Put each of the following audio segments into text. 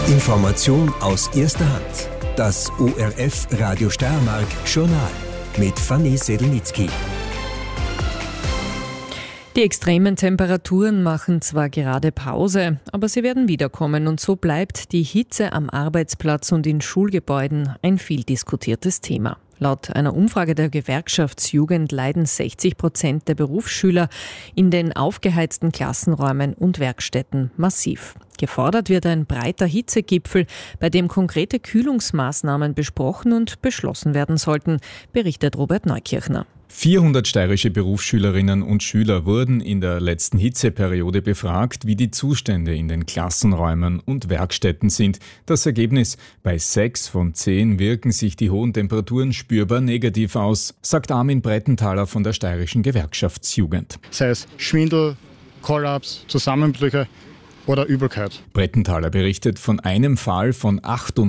Information aus erster Hand. Das ORF Radio Steiermark Journal mit Fanny Sedelnitzky. Die extremen Temperaturen machen zwar gerade Pause, aber sie werden wiederkommen und so bleibt die Hitze am Arbeitsplatz und in Schulgebäuden ein viel diskutiertes Thema. Laut einer Umfrage der Gewerkschaftsjugend leiden 60% der Berufsschüler in den aufgeheizten Klassenräumen und Werkstätten massiv. Gefordert wird ein breiter Hitzegipfel, bei dem konkrete Kühlungsmaßnahmen besprochen und beschlossen werden sollten, berichtet Robert Neukirchner. 400 steirische Berufsschülerinnen und Schüler wurden in der letzten Hitzeperiode befragt, wie die Zustände in den Klassenräumen und Werkstätten sind. Das Ergebnis: bei 6 von 10 wirken sich die hohen Temperaturen spürbar negativ aus, sagt Armin Brettenthaler von der steirischen Gewerkschaftsjugend. Sei es Schwindel, Kollaps, Zusammenbrüche oder Übelkeit. Brettenthaler berichtet von einem Fall von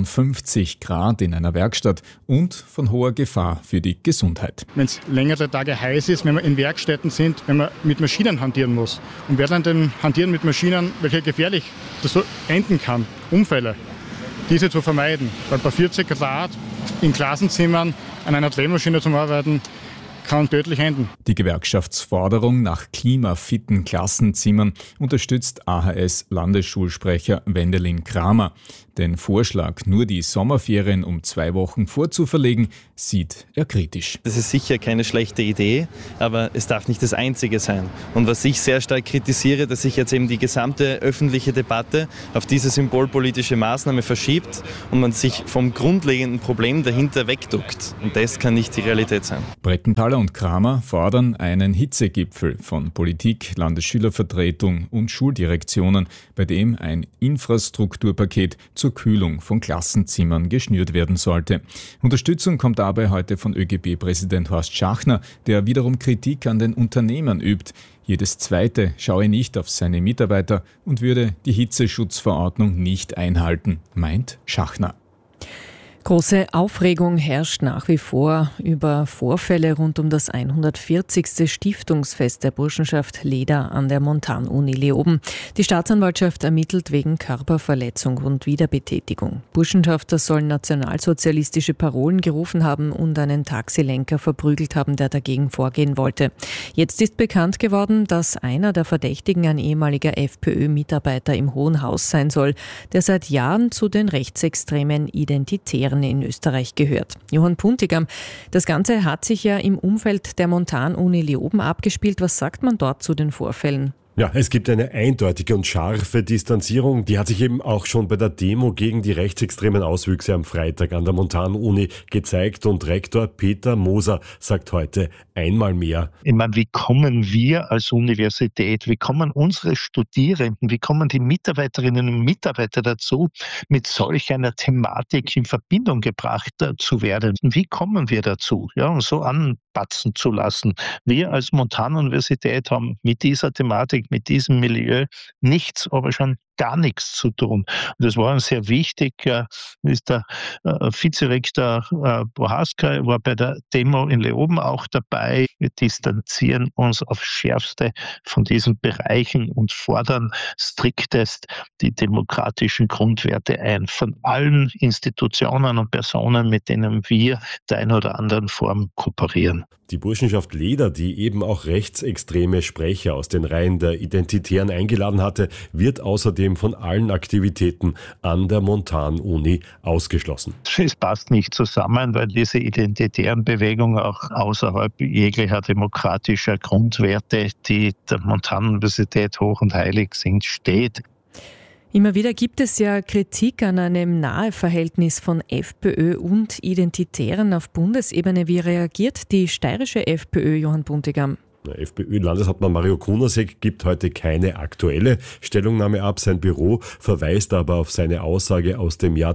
58 Grad in einer Werkstatt und von hoher Gefahr für die Gesundheit. Wenn es längere Tage heiß ist, wenn wir in Werkstätten sind, wenn man mit Maschinen hantieren muss. Und wer dann dem Hantieren mit Maschinen, welche gefährlich das so enden kann, Unfälle, diese zu vermeiden. Weil bei 40 Grad in Klassenzimmern an einer Drehmaschine zum Arbeiten kann tödlich enden. Die Gewerkschaftsforderung nach klimafitten Klassenzimmern unterstützt AHS-Landesschulsprecher Wendelin Kramer. Den Vorschlag, nur die Sommerferien um 2 Wochen vorzuverlegen, sieht er kritisch. Das ist sicher keine schlechte Idee, aber es darf nicht das Einzige sein. Und was ich sehr stark kritisiere, dass sich jetzt eben die gesamte öffentliche Debatte auf diese symbolpolitische Maßnahme verschiebt und man sich vom grundlegenden Problem dahinter wegduckt. Und das kann nicht die Realität sein. Brettenthaler und Kramer fordern einen Hitzegipfel von Politik, Landesschülervertretung und Schuldirektionen, bei dem ein Infrastrukturpaket zur Kühlung von Klassenzimmern geschnürt werden sollte. Unterstützung kommt dabei heute von ÖGB-Präsident Horst Schachner, der wiederum Kritik an den Unternehmen übt. Jedes Zweite schaue nicht auf seine Mitarbeiter und würde die Hitzeschutzverordnung nicht einhalten, meint Schachner. Große Aufregung herrscht nach wie vor über Vorfälle rund um das 140. Stiftungsfest der Burschenschaft Leder an der Montanuni Leoben. Die Staatsanwaltschaft ermittelt wegen Körperverletzung und Wiederbetätigung. Burschenschafter sollen nationalsozialistische Parolen gerufen haben und einen Taxilenker verprügelt haben, der dagegen vorgehen wollte. Jetzt ist bekannt geworden, dass einer der Verdächtigen ein ehemaliger FPÖ-Mitarbeiter im Hohen Haus sein soll, der seit Jahren zu den rechtsextremen Identitären in Österreich gehört. Johann Puntigam, das Ganze hat sich ja im Umfeld der Montanuni Leoben abgespielt. Was sagt man dort zu den Vorfällen? Ja, es gibt eine eindeutige und scharfe Distanzierung. Die hat sich eben auch schon bei der Demo gegen die rechtsextremen Auswüchse am Freitag an der Montanuni gezeigt. Und Rektor Peter Moser sagt heute einmal mehr: Ich meine, wie kommen wir als Universität, wie kommen unsere Studierenden, wie kommen die Mitarbeiterinnen und Mitarbeiter dazu, mit solch einer Thematik in Verbindung gebracht zu werden? Wie kommen wir dazu, ja, so anpatzen zu lassen? Wir als Montanuniversität haben mit dieser Thematik, mit diesem Milieu nichts, aber schon gar nichts zu tun. Und das war uns sehr wichtig. Ist der Vizerektor Bohaska war bei der Demo in Leoben auch dabei. Wir distanzieren uns aufs Schärfste von diesen Bereichen und fordern striktest die demokratischen Grundwerte ein von allen Institutionen und Personen, mit denen wir der einen oder anderen Form kooperieren. Die Burschenschaft Leder, die eben auch rechtsextreme Sprecher aus den Reihen der Identitären eingeladen hatte, wird außerdem von allen Aktivitäten an der Montanuni ausgeschlossen. Es passt nicht zusammen, weil diese identitären Bewegungen auch außerhalb jeglicher demokratischer Grundwerte, die der Montanuniversität hoch und heilig sind, steht. Immer wieder gibt es ja Kritik an einem Naheverhältnis von FPÖ und Identitären auf Bundesebene. Wie reagiert die steirische FPÖ, Johann Puntigam? Der FPÖ-Landeshauptmann Mario Kunasek gibt heute keine aktuelle Stellungnahme ab. Sein Büro verweist aber auf seine Aussage aus dem Jahr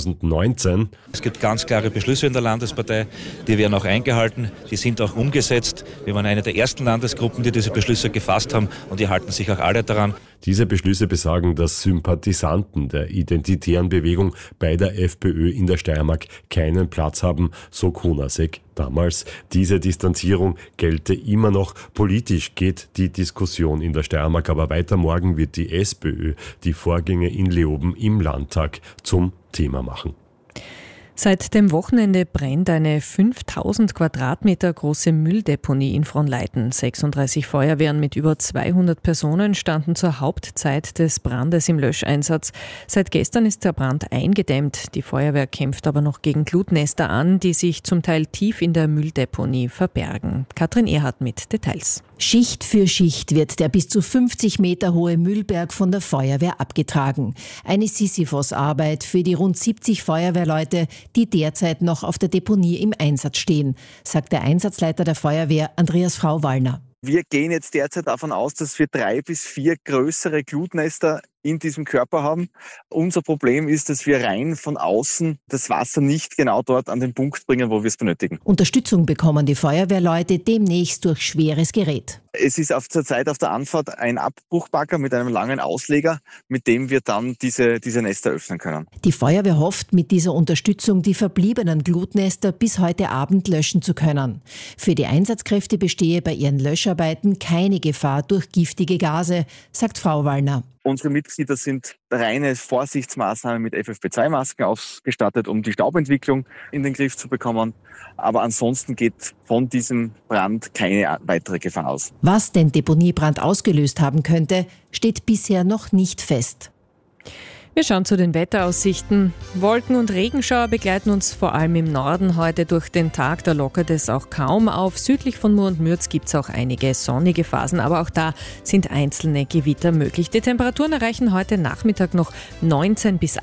2019. Es gibt ganz klare Beschlüsse in der Landespartei, die werden auch eingehalten, die sind auch umgesetzt. Wir waren eine der ersten Landesgruppen, die diese Beschlüsse gefasst haben und die halten sich auch alle daran. Diese Beschlüsse besagen, dass Sympathisanten der identitären Bewegung bei der FPÖ in der Steiermark keinen Platz haben, so Kunasek damals. Diese Distanzierung gelte immer noch. Politisch geht die Diskussion in der Steiermark aber weiter. Morgen wird die SPÖ die Vorgänge in Leoben im Landtag zum Thema machen. Seit dem Wochenende brennt eine 5000 Quadratmeter große Mülldeponie in Fronleiten. 36 Feuerwehren mit über 200 Personen standen zur Hauptzeit des Brandes im Löscheinsatz. Seit gestern ist der Brand eingedämmt. Die Feuerwehr kämpft aber noch gegen Glutnester an, die sich zum Teil tief in der Mülldeponie verbergen. Katrin Erhardt mit Details. Schicht für Schicht wird der bis zu 50 Meter hohe Müllberg von der Feuerwehr abgetragen. Eine Sisyphos-Arbeit für die rund 70 Feuerwehrleute, die derzeit noch auf der Deponie im Einsatz stehen, sagt der Einsatzleiter der Feuerwehr, Andreas Frauwallner. Wir gehen jetzt derzeit davon aus, dass wir 3 bis 4 größere Glutnester in diesem Körper haben. Unser Problem ist, dass wir rein von außen das Wasser nicht genau dort an den Punkt bringen, wo wir es benötigen. Unterstützung bekommen die Feuerwehrleute demnächst durch schweres Gerät. Es ist zurzeit auf der Anfahrt ein Abbruchbagger mit einem langen Ausleger, mit dem wir dann diese Nester öffnen können. Die Feuerwehr hofft, mit dieser Unterstützung die verbliebenen Glutnester bis heute Abend löschen zu können. Für die Einsatzkräfte bestehe bei ihren Löscharbeiten keine Gefahr durch giftige Gase, sagt Frauwallner. Unsere Mitglieder sind reine Vorsichtsmaßnahmen mit FFP2-Masken ausgestattet, um die Staubentwicklung in den Griff zu bekommen. Aber ansonsten geht von diesem Brand keine weitere Gefahr aus. Was den Deponiebrand ausgelöst haben könnte, steht bisher noch nicht fest. Wir schauen zu den Wetteraussichten. Wolken- und Regenschauer begleiten uns vor allem im Norden heute durch den Tag. Da lockert es auch kaum auf. Südlich von Mur und Mürz gibt es auch einige sonnige Phasen, aber auch da sind einzelne Gewitter möglich. Die Temperaturen erreichen heute Nachmittag noch 19 bis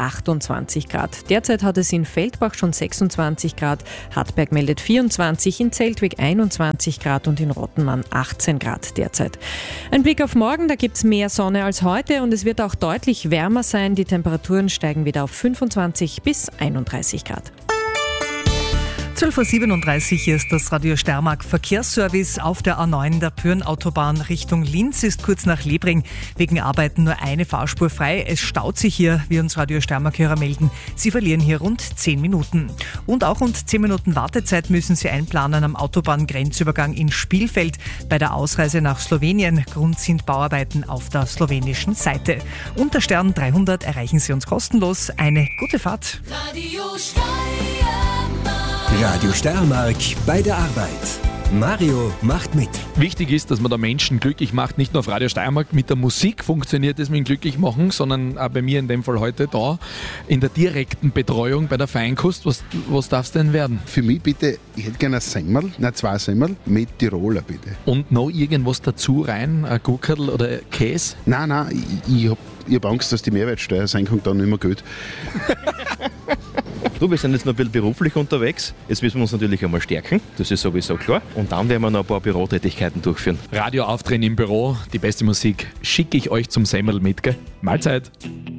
28 Grad. Derzeit hat es in Feldbach schon 26 Grad, Hartberg meldet 24, in Zeltwig 21 Grad und in Rottenmann 18 Grad derzeit. Ein Blick auf morgen, da gibt es mehr Sonne als heute und es wird auch deutlich wärmer sein. Die Temperaturen steigen wieder auf 25 bis 31 Grad. 12.37 Uhr ist das Radio Steiermark Verkehrsservice auf der A9 der Pyrn-Autobahn Richtung Linz ist kurz nach Lebring wegen Arbeiten nur eine Fahrspur frei. Es staut sich hier, wie uns Radio Steiermark-Hörer melden. Sie verlieren hier rund 10 Minuten. Und auch rund 10 Minuten Wartezeit müssen Sie einplanen am Autobahngrenzübergang in Spielfeld bei der Ausreise nach Slowenien. Grund sind Bauarbeiten auf der slowenischen Seite. Unter Stern 300 erreichen Sie uns kostenlos. Eine gute Fahrt. Radio Steiermark bei der Arbeit. Mario macht mit. Wichtig ist, dass man da Menschen glücklich macht, nicht nur auf Radio Steiermark. Mit der Musik funktioniert es mit dem Glücklichmachen, sondern auch bei mir in dem Fall heute da in der direkten Betreuung bei der Feinkost. Was darf es denn werden? Für mich bitte, ich hätte gerne ein Semmel, 2 Semmel mit Tiroler bitte. Und noch irgendwas dazu rein, ein Gurkerl oder Käse? Nein, ich hab Angst, dass die Mehrwertsteuersenkung dann nicht mehr geht. Du, wir sind jetzt noch ein bisschen beruflich unterwegs. Jetzt müssen wir uns natürlich einmal stärken, das ist sowieso klar. Und dann werden wir noch ein paar Bürotätigkeiten durchführen. Radio aufdrehen im Büro, die beste Musik schicke ich euch zum Semmel mit, gell? Mahlzeit!